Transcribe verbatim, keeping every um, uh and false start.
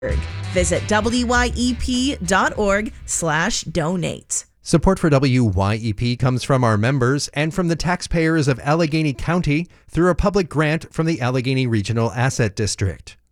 Visit W Y E P dot org slash donate. Support for W Y E P comes from our members and from the taxpayers of Allegheny County through a public grant from the Allegheny Regional Asset District.